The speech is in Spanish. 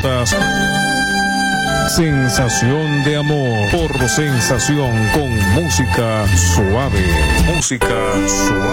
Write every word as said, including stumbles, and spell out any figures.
notas. Sensación de amor por Sensación con música suave. Música suave.